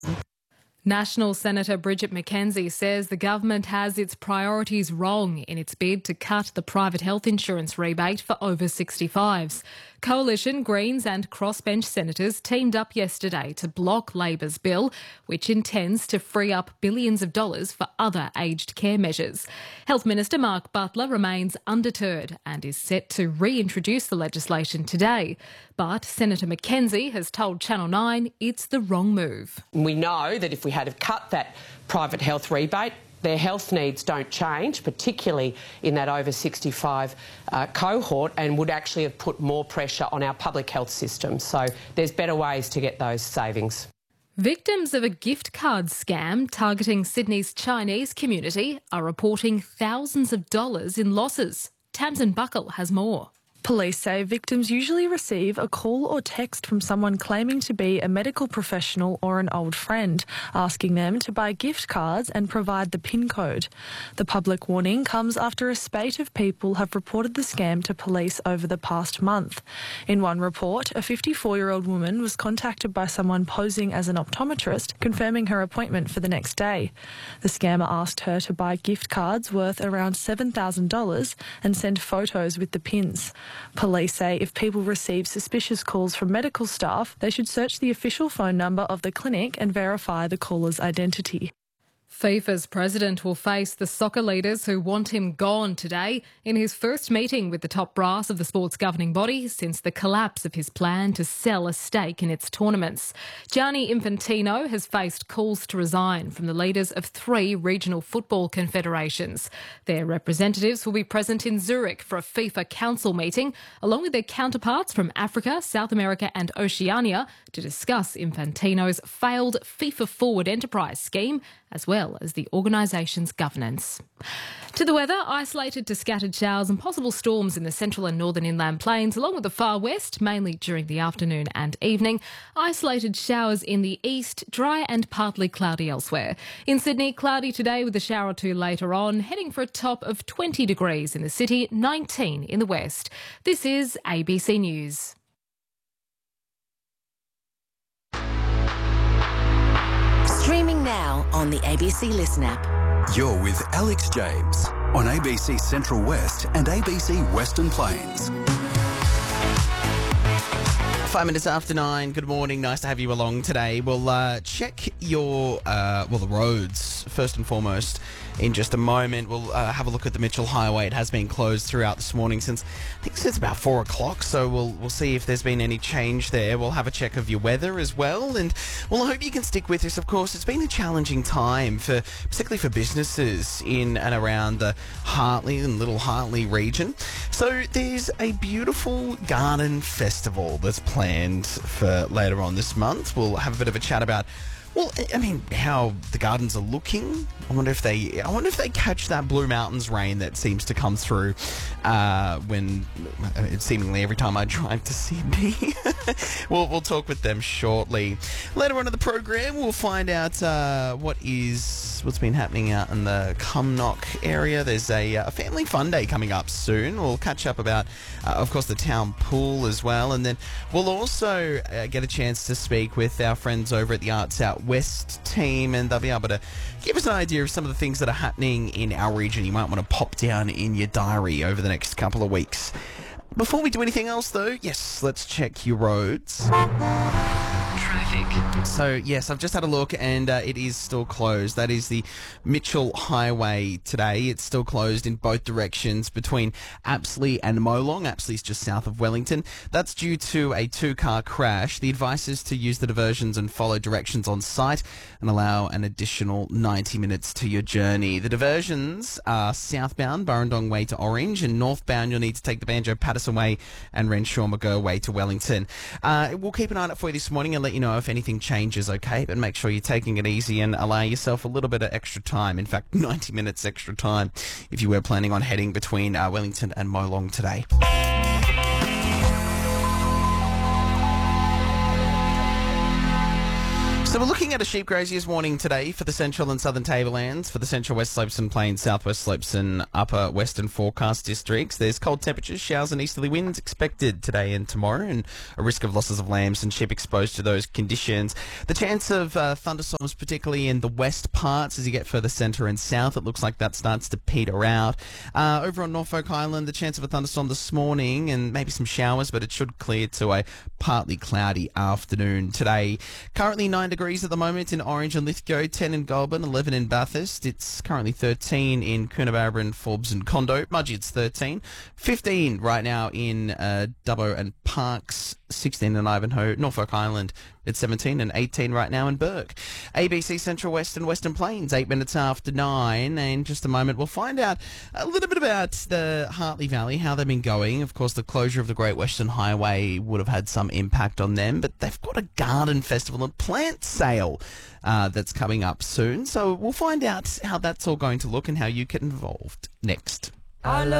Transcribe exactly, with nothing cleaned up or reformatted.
National Senator Bridget McKenzie says the government has its priorities wrong in its bid to cut the private health insurance rebate for over sixty-fives. Coalition, Greens and crossbench senators teamed up yesterday to block Labor's bill, which intends to free up billions of dollars for other aged care measures. Health Minister Mark Butler remains undeterred and is set to reintroduce the legislation today. But Senator McKenzie has told Channel nine it's the wrong move. We know that if we had have cut that private health rebate, their health needs don't change, particularly in that over sixty-five uh, cohort, and would actually have put more pressure on our public health system. So there's better ways to get those savings. Victims of a gift card scam targeting Sydney's Chinese community are reporting thousands of dollars in losses. Tamsin Buckle has more. Police say victims usually receive a call or text from someone claiming to be a medical professional or an old friend, asking them to buy gift cards and provide the PIN code. The public warning comes after a spate of people have reported the scam to police over the past month. In one report, a fifty-four-year-old woman was contacted by someone posing as an optometrist, confirming her appointment for the next day. The scammer asked her to buy gift cards worth around seven thousand dollars and send photos with the pins. Police say if people receive suspicious calls from medical staff, they should search the official phone number of the clinic and verify the caller's identity. FIFA's president will face the soccer leaders who want him gone today in his first meeting with the top brass of the sport's governing body since the collapse of his plan to sell a stake in its tournaments. Gianni Infantino has faced calls to resign from the leaders of three regional football confederations. Their representatives will be present in Zurich for a FIFA council meeting, along with their counterparts from Africa, South America and Oceania, to discuss Infantino's failed FIFA Forward Enterprise scheme, as well as the organisation's governance. To the weather, isolated to scattered showers and possible storms in the central and northern inland plains, along with the far west, mainly during the afternoon and evening. Isolated showers in the east, dry and partly cloudy elsewhere. In Sydney, cloudy today with a shower or two later on, heading for a top of twenty degrees in the city, nineteen in the west. This is A B C News. Streaming now on the A B C Listen app. You're with Alex James on A B C Central West and A B C Western Plains. Five minutes after nine. Good morning. Nice to have you along today. We'll uh, check your, uh, well, the roads first and foremost in just a moment. We'll uh, have a look at the Mitchell Highway. It has been closed throughout this morning since, I think since about four o'clock. So we'll we'll see if there's been any change there. We'll have a check of your weather as well. And well, I hope you can stick with us. Of course, it's been a challenging time for, particularly for businesses in and around the Hartley and Little Hartley region. So there's a beautiful garden festival that's planned for later on this month. We'll have a bit of a chat about, well, I mean, how the gardens are looking. I wonder if they, I wonder if they catch that Blue Mountains rain that seems to come through uh, when uh, seemingly every time I drive to Sydney. we'll we'll talk with them shortly. Later on in the program, we'll find out uh, what is what's been happening out in the Cumnock area. There's a, a family fun day coming up soon. We'll catch up about, uh, of course, the town pool as well, and then we'll also uh, get a chance to speak with our friends over at the Arts Out West team, and they'll be able to give us an idea of some of the things that are happening in our region you might want to pop down in your diary over the next couple of weeks. Before we do anything else, though, yes, let's check your roads. Traffic. So, yes, I've just had a look and uh, it is still closed. That is the Mitchell Highway today. It's still closed in both directions between Apsley and Molong. Apsley is just south of Wellington. That's due to a two-car crash. The advice is to use the diversions and follow directions on site and allow an additional ninety minutes to your journey. The diversions are southbound, Burrendong Way to Orange, and northbound you'll need to take the Banjo Patterson Way and Renshaw McGurr Way to Wellington. Uh, we'll keep an eye on it for you this morning and let you know if anything changes, okay? But make sure you're taking it easy and allow yourself a little bit of extra time. In fact, ninety minutes extra time if you were planning on heading between uh, Wellington and Molong today. So we're looking at a sheep grazier's warning today for the central and southern tablelands, for the central west slopes and plains, southwest slopes and upper western forecast districts. There's cold temperatures, showers and easterly winds expected today and tomorrow, and a risk of losses of lambs and sheep exposed to those conditions. The chance of uh, thunderstorms, particularly in the west parts as you get further centre and south, it looks like that starts to peter out. Uh, over on Norfolk Island, the chance of a thunderstorm this morning and maybe some showers, but it should clear to a partly cloudy afternoon today. Currently nine degrees at the moment in Orange and Lithgow, ten in Goulburn, eleven in Bathurst. It's currently thirteen in Coonabarabran, Forbes and Condo. Mudgee, it's thirteen. fifteen right now in uh, Dubbo and Parkes. sixteen in Ivanhoe. Norfolk Island, it's seventeen, and eighteen right now in Burke. A B C Central West and Western Plains, eight minutes after nine. In just a moment, we'll find out a little bit about the Hartley Valley, how they've been going. Of course, the closure of the Great Western Highway would have had some impact on them, but they've got a garden festival and plant sale uh, that's coming up soon. So we'll find out how that's all going to look and how you get involved next. I love